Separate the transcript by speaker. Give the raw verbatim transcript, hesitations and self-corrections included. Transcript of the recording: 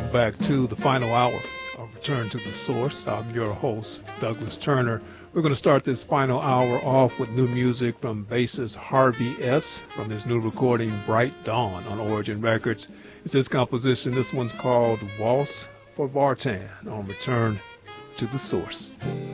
Speaker 1: welcome back to the final hour of Return to the Source. I'm your host, Douglas Turner. We're going to start this final hour off with new music from bassist Harvey S. from his new recording, Bright Dawn, on Origin Records. It's his composition. This one's called Waltz for Vartan on Return to the Source.